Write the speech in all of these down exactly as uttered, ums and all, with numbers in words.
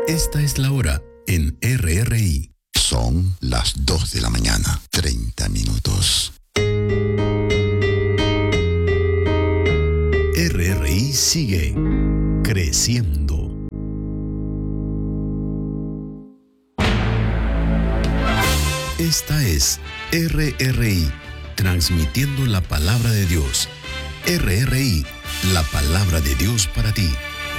Esta es la hora en R R I. Son las dos de la mañana, treinta minutos. R R I sigue creciendo. Esta es R R I, transmitiendo la palabra de Dios. R R I, la palabra de Dios para ti.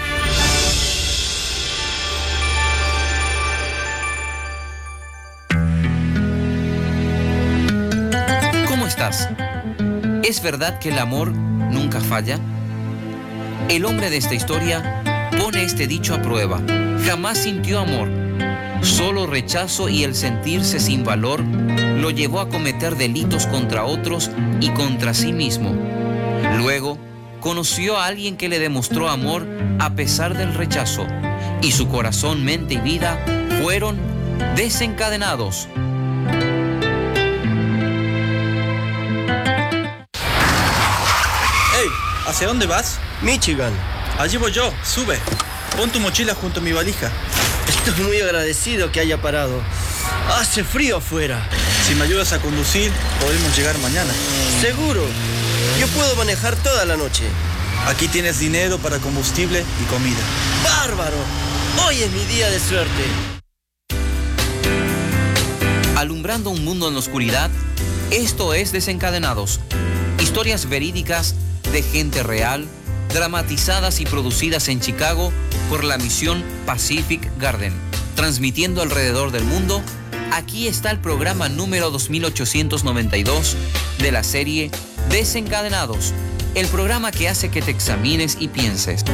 ¿Cómo estás? ¿Es verdad que el amor nunca falla? El hombre de esta historia pone este dicho a prueba. Jamás sintió amor. Solo rechazo y el sentirse sin valor lo llevó a cometer delitos contra otros y contra sí mismo. Luego, conoció a alguien que le demostró amor a pesar del rechazo, y su corazón, mente y vida fueron desencadenados. ¡Hey! ¿Hacia dónde vas? Michigan. Allí voy yo, sube. Pon tu mochila junto a mi valija. Estoy muy agradecido que haya parado. Hace frío afuera. Si me ayudas a conducir, podremos llegar mañana. Seguro. Yo puedo manejar toda la noche. Aquí tienes dinero para combustible y comida. ¡Bárbaro! Hoy es mi día de suerte. Alumbrando un mundo en la oscuridad, esto es Desencadenados. Historias verídicas de gente real, dramatizadas y producidas en Chicago por la misión Pacific Garden. Transmitiendo alrededor del mundo, aquí está el programa número dos mil ochocientos noventa y dos de la serie Desencadenados, el programa que hace que te examines y pienses.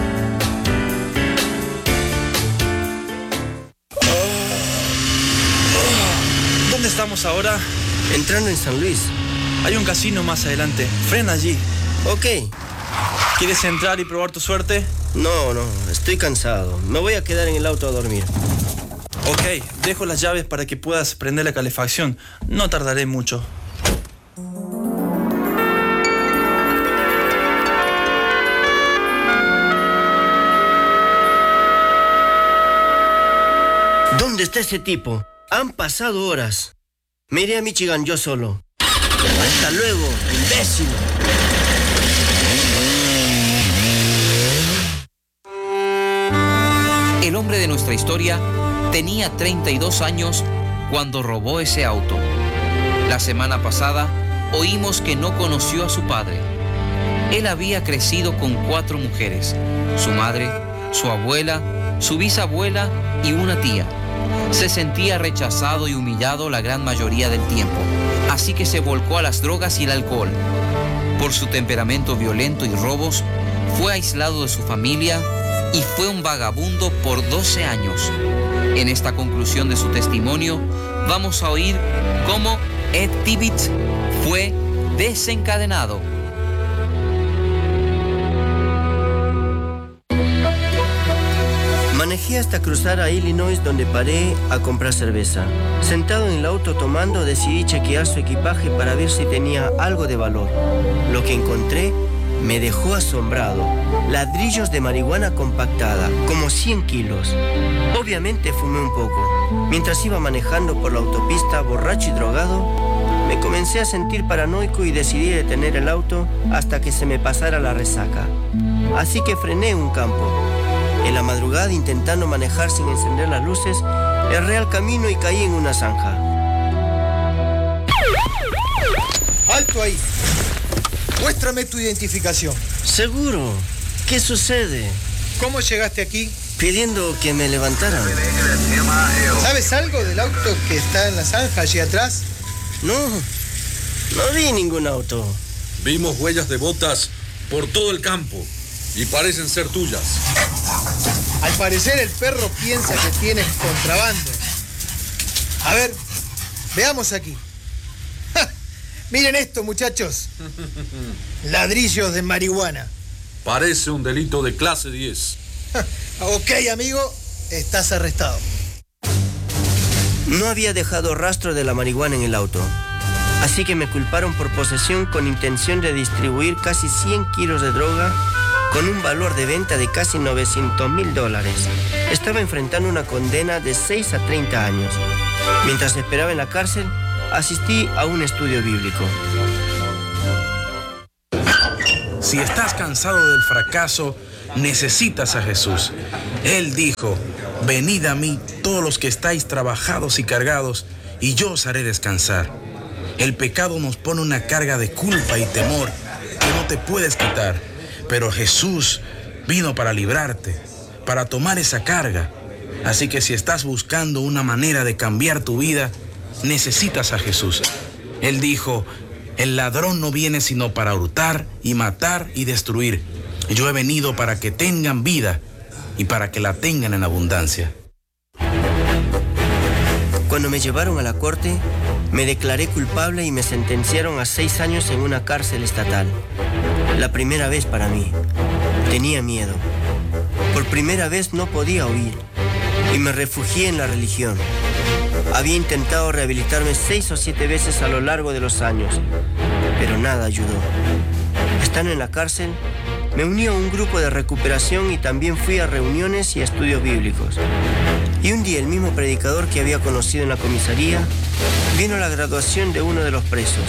¿Dónde estamos ahora? Entrando en San Luis. Hay un casino más adelante. Frena allí. Ok. ¿Quieres entrar y probar tu suerte? No, no, estoy cansado. Me voy a quedar en el auto a dormir. Ok, dejo las llaves para que puedas prender la calefacción. No tardaré mucho. ¿Dónde está ese tipo? Han pasado horas. Me iré a Michigan yo solo. Hasta luego, imbécil. El hombre de nuestra historia tenía treinta y dos años cuando robó ese auto. La semana pasada oímos que no conoció a su padre. Él había crecido con cuatro mujeres: su madre, su abuela, su bisabuela y una tía. Se sentía rechazado y humillado la gran mayoría del tiempo, así que se volcó a las drogas y el alcohol. Por su temperamento violento y robos, fue aislado de su familia y fue un vagabundo por doce años. En esta conclusión de su testimonio, vamos a oír cómo Ed Tibbetts fue desencadenado. Manejé hasta cruzar a Illinois, donde paré a comprar cerveza. Sentado en el auto tomando, decidí chequear su equipaje para ver si tenía algo de valor. Lo que encontré me dejó asombrado. Ladrillos de marihuana compactada, como cien kilos. Obviamente fumé un poco. Mientras iba manejando por la autopista, borracho y drogado, me comencé a sentir paranoico y decidí detener el auto hasta que se me pasara la resaca. Así que frené en un campo. En la madrugada, intentando manejar sin encender las luces, erré al camino y caí en una zanja. ¡Alto ahí! Muéstrame tu identificación. ¿Seguro? ¿Qué sucede? ¿Cómo llegaste aquí? Pidiendo que me levantaran. ¿Sabes algo del auto que está en la zanja allí atrás? No, no vi ningún auto. Vimos huellas de botas por todo el campo y parecen ser tuyas. Al parecer el perro piensa que tienes contrabando. A ver, veamos aquí. ¡Ja! Miren esto, muchachos. Ladrillos de marihuana. Parece un delito de clase diez. ¡Ja! Ok, amigo, estás arrestado. No había dejado rastro de la marihuana en el auto, así que me culparon por posesión con intención de distribuir casi cien kilos de droga con un valor de venta de casi novecientos mil dólares. Estaba enfrentando una condena de seis a treinta años. Mientras esperaba en la cárcel, asistí a un estudio bíblico. Si estás cansado del fracaso, necesitas a Jesús. Él dijo: venid a mí todos los que estáis trabajados y cargados, y yo os haré descansar. El pecado nos pone una carga de culpa y temor que no te puedes quitar, pero Jesús vino para librarte, para tomar esa carga. Así que si estás buscando una manera de cambiar tu vida, necesitas a Jesús. Él dijo: el ladrón no viene sino para hurtar y matar y destruir. Yo he venido para que tengan vida y para que la tengan en abundancia. Cuando me llevaron a la corte, me declaré culpable y me sentenciaron a seis años en una cárcel estatal. La primera vez para mí. Tenía miedo. Por primera vez no podía oír y me refugié en la religión. Había intentado rehabilitarme seis o siete veces a lo largo de los años, pero nada ayudó. Estando en la cárcel, me uní a un grupo de recuperación y también fui a reuniones y a estudios bíblicos. Y un día el mismo predicador que había conocido en la comisaría vino a la graduación de uno de los presos.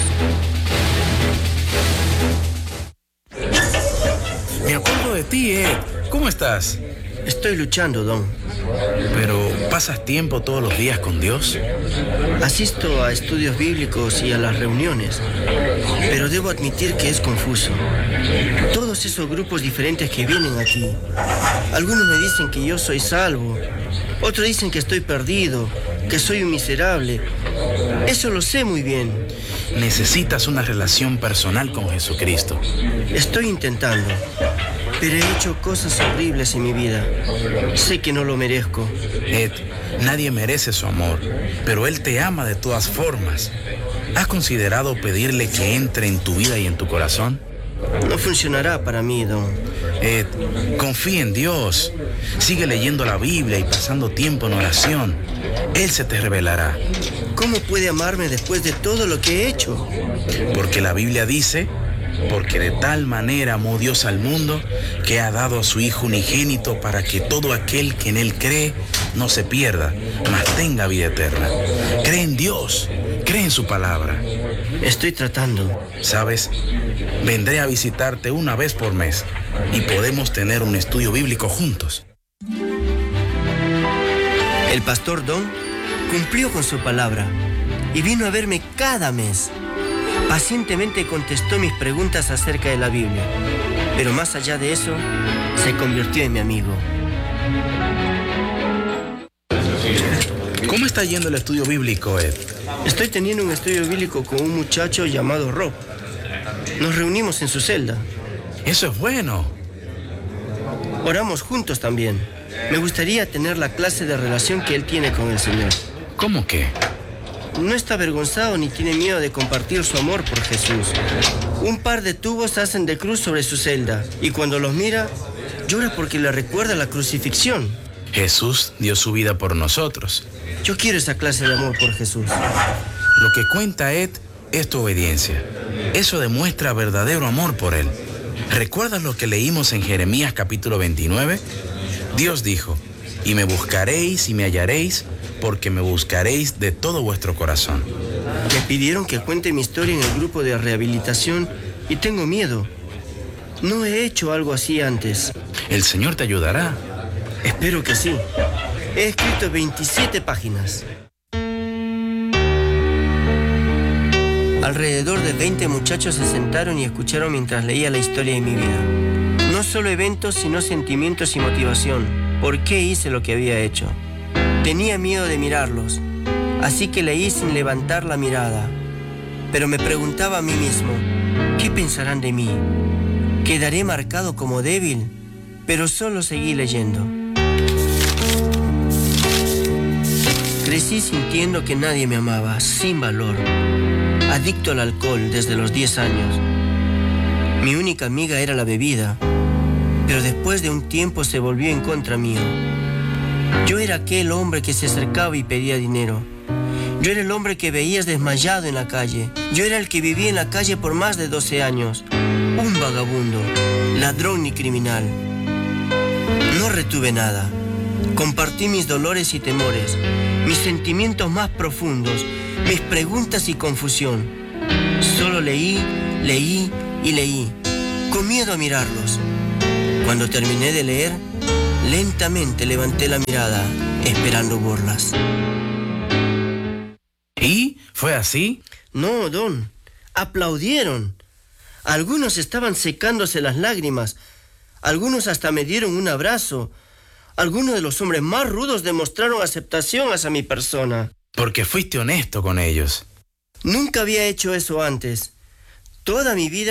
Me acuerdo de ti, Ed. ¿Cómo estás? Estoy luchando, Don. ¿Pero pasas tiempo todos los días con Dios? Asisto a estudios bíblicos y a las reuniones, pero debo admitir que es confuso. Todos esos grupos diferentes que vienen aquí. Algunos me dicen que yo soy salvo, otros dicen que estoy perdido, que soy un miserable. Eso lo sé muy bien. Necesitas una relación personal con Jesucristo. Estoy intentando, pero he hecho cosas horribles en mi vida. Sé que no lo merezco. Ed, nadie merece su amor, pero Él te ama de todas formas. ¿Has considerado pedirle que entre en tu vida y en tu corazón? No funcionará para mí, Don. Ed, confía en Dios. Sigue leyendo la Biblia y pasando tiempo en oración. Él se te revelará. ¿Cómo puede amarme después de todo lo que he hecho? Porque la Biblia dice: porque de tal manera amó Dios al mundo, que ha dado a su Hijo unigénito, para que todo aquel que en Él cree no se pierda, mas tenga vida eterna. Cree en Dios, cree en su palabra. Estoy tratando. ¿Sabes? Vendré a visitarte una vez por mes y podemos tener un estudio bíblico juntos. El pastor Don cumplió con su palabra y vino a verme cada mes. Pacientemente contestó mis preguntas acerca de la Biblia, pero más allá de eso, se convirtió en mi amigo. ¿Cómo está yendo el estudio bíblico, Ed? Estoy teniendo un estudio bíblico con un muchacho llamado Rob. Nos reunimos en su celda. Eso es bueno. Oramos juntos también. Me gustaría tener la clase de relación que él tiene con el Señor. ¿Cómo qué? No está avergonzado ni tiene miedo de compartir su amor por Jesús. Un par de tubos hacen de cruz sobre su celda y cuando los mira, llora porque le recuerda la crucifixión. Jesús dio su vida por nosotros. Yo quiero esa clase de amor por Jesús. Lo que cuenta Ed es tu obediencia. Eso demuestra verdadero amor por Él. ¿Recuerdas lo que leímos en Jeremías capítulo veintinueve? Dios dijo: y me buscaréis y me hallaréis, porque me buscaréis de todo vuestro corazón. Me pidieron que cuente mi historia en el grupo de rehabilitación y tengo miedo. No he hecho algo así antes. El Señor te ayudará. Espero que sí. He escrito veintisiete páginas. Alrededor de veinte muchachos se sentaron y escucharon mientras leía la historia de mi vida. No solo eventos, sino sentimientos y motivación. ¿Por qué hice lo que había hecho? Tenía miedo de mirarlos, así que leí sin levantar la mirada. Pero me preguntaba a mí mismo, ¿qué pensarán de mí? ¿Quedaré marcado como débil? Pero solo seguí leyendo. Crecí sintiendo que nadie me amaba, sin valor. Adicto al alcohol desde los diez años. Mi única amiga era la bebida, pero después de un tiempo se volvió en contra mío. Yo era aquel hombre que se acercaba y pedía dinero. Yo era el hombre que veías desmayado en la calle. Yo era el que vivía en la calle por más de doce años. un vagabundo, ladrón ni criminal. No retuve nada. Compartí mis dolores y temores, mis sentimientos más profundos, mis preguntas y confusión. Solo leí, leí y leí, con miedo a mirarlos. Cuando terminé de leer, lentamente levanté la mirada, esperando burlas. ¿Y fue así? No, don. Aplaudieron. Algunos estaban secándose las lágrimas. Algunos hasta me dieron un abrazo. Algunos de los hombres más rudos demostraron aceptación hacia mi persona. Porque fuiste honesto con ellos. Nunca había hecho eso antes. Toda mi vida